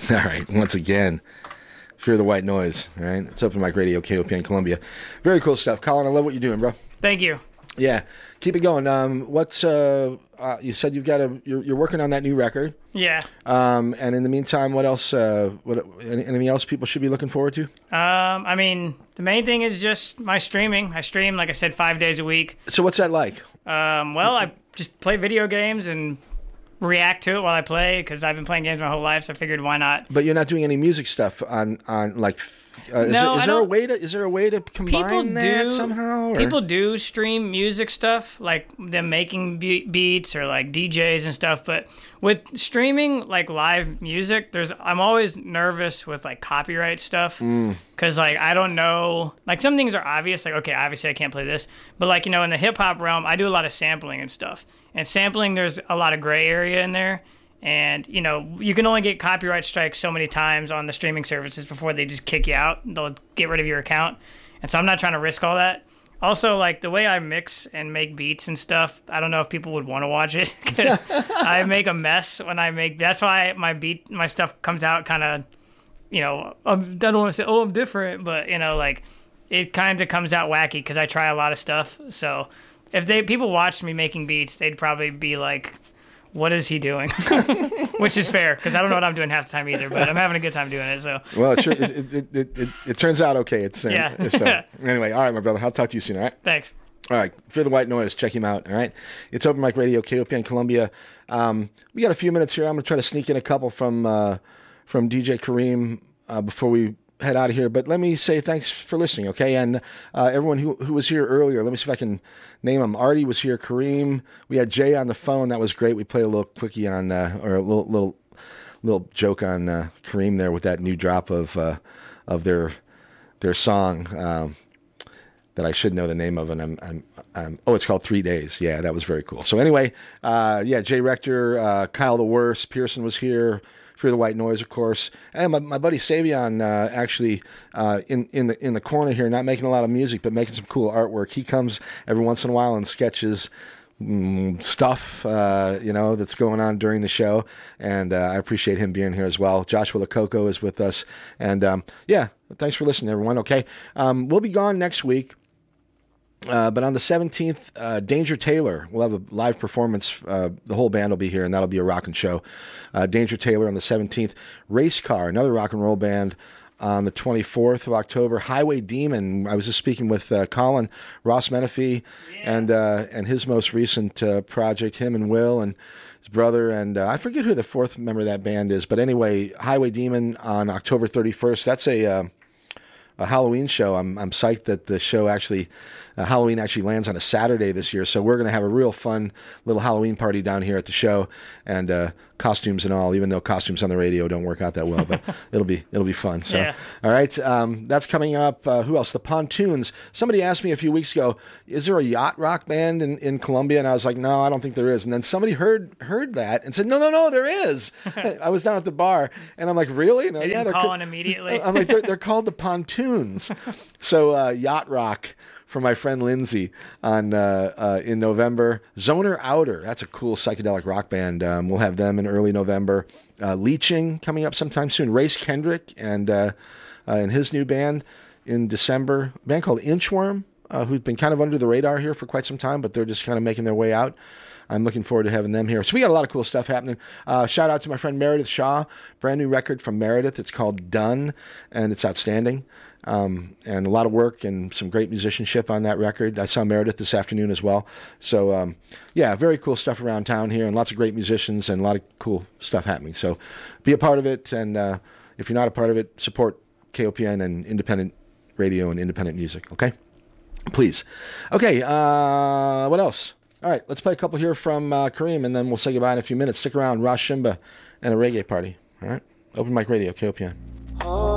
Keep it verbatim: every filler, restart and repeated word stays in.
All right, once again, Fear the White Noise. All right, it's Open Mic Radio, K O P N Columbia. Very cool stuff, Colin. I love what you're doing, bro. Thank you. Yeah, keep it going. Um, what's uh, uh, you said you've got a you're, you're working on that new record. Yeah. Um, and in the meantime, what else? Uh, what anything else people should be looking forward to? Um, I mean, the main thing is just my streaming. I stream, like I said, five days a week. So what's that like? Um, well, I just play video games and react to it while I play because I've been playing games my whole life. So I figured, why not? But you're not doing any music stuff on on like. Uh, is no, there, is I there a don't, way to is there a way to combine that do, somehow? Or? People do stream music stuff, like them making be- beats or like D Js and stuff. But with streaming like live music, there's I'm always nervous with like copyright stuff because mm. like I don't know. Like some things are obvious, like okay, obviously I can't play this. But like you know, in the hip hop realm, I do a lot of sampling and stuff. And sampling, there's a lot of gray area in there. And, you know, you can only get copyright strikes so many times on the streaming services before they just kick you out. They'll get rid of your account. And so I'm not trying to risk all that. Also, like, the way I mix and make beats and stuff, I don't know if people would want to watch it. I make a mess when I make... That's why my beat, my stuff comes out kind of, you know... I don't want to say, oh, I'm different. But, you know, like, it kind of comes out wacky because I try a lot of stuff. So if they people watched me making beats, they'd probably be like... What is he doing? Which is fair, because I don't know what I'm doing half the time either, but I'm having a good time doing it. So Well, it, it, it, it, it, it turns out okay. It's, uh, yeah. it's, uh, anyway, all right, my brother. I'll talk to you soon, all right? Thanks. All right, Fear the White Noise. Check him out, all right? It's Open Mic Radio, K O P N Columbia. Um, we got a few minutes here. I'm going to try to sneak in a couple from, uh, from D J Kareem uh, before we head out of here. But let me say thanks for listening, okay? And uh, everyone who, who was here earlier, let me see if I can name them. Artie was here, Kareem. We had Jay on the phone. That was great. We played a little quickie on, uh, or a little little little joke on uh, Kareem there with that new drop of uh, of their their song um, that I should know the name of, and I'm, I'm, I'm oh, it's called Three Days. Yeah, that was very cool. So anyway, uh, yeah, Jay Rector, uh, Kyle the Worst, Pearson was here. Fear the White Noise, of course, and my, my buddy Savion, uh, actually uh, in in the in the corner here, not making a lot of music, but making some cool artwork. He comes every once in a while and sketches mm, stuff, uh, you know, that's going on during the show, and uh, I appreciate him being here as well. Joshua LaCoco is with us, and um, yeah, thanks for listening, everyone. Okay, um, we'll be gone next week. Uh, but on the seventeenth, uh, Danger Taylor will have a live performance. Uh, the whole band will be here, and that'll be a rockin' show. Uh, Danger Taylor on the seventeenth. Race Car, another rock and roll band, on the twenty-fourth of October. Highway Demon. I was just speaking with uh, Colin Ross Menifee, yeah. and uh, and his most recent uh, project. Him and Will and his brother, and uh, I forget who the fourth member of that band is. But anyway, Highway Demon on October thirty-first. That's a uh, a Halloween show. I'm I'm psyched that the show actually. Uh, Halloween actually lands on a Saturday this year, so we're going to have a real fun little Halloween party down here at the show, and uh, costumes and all. Even though costumes on the radio don't work out that well, but it'll be it'll be fun. So, yeah. All right, um, that's coming up. Uh, who else? The Pontoons. Somebody asked me a few weeks ago, "Is there a yacht rock band in, in Columbia?" And I was like, "No, I don't think there is." And then somebody heard heard that and said, "No, no, no, there is." I was down at the bar, and I'm like, "Really?" And, they yeah, didn't they're call co- in immediately. I'm like, they're, they're called the Pontoons. So uh, yacht rock. For my friend Lindsay on uh, uh, in November. Zoner Outer, that's a cool psychedelic rock band. Um, we'll have them in early November. Uh, Leeching coming up sometime soon. Race Kendrick and uh, uh, and his new band in December. A band called Inchworm, uh, who've been kind of under the radar here for quite some time, but they're just kind of making their way out. I'm looking forward to having them here. So we got a lot of cool stuff happening. Uh, shout out to my friend Meredith Shaw. Brand new record from Meredith. It's called Done, and it's outstanding. Um, and a lot of work and some great musicianship on that record. I saw Meredith this afternoon as well. So, um, yeah, very cool stuff around town here and lots of great musicians and a lot of cool stuff happening. So be a part of it. And uh, if you're not a part of it, support K O P N and independent radio and independent music. Okay? Please. Okay, uh, what else? All right, let's play a couple here from uh, Kareem, and then we'll say goodbye in a few minutes. Stick around. Ross Shimba and a reggae party. All right? Open Mic Radio, K O P N.